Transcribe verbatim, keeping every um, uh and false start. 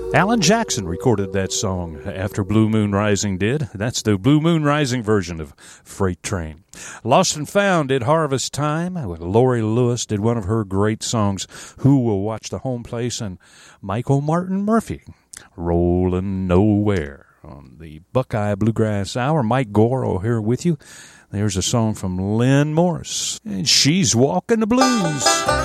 Alan Jackson recorded that song after Blue Moon Rising did. That's the Blue Moon Rising version of Freight Train. Lost and Found did Harvest Time. Lori Lewis did one of her great songs, Who Will Watch the Home Place? And Michael Martin Murphey, Rollin' Nowhere. On the Buckeye Bluegrass Hour, Mike Goro here with you. There's a song from Lynn Morris, and She's Walking the Blues.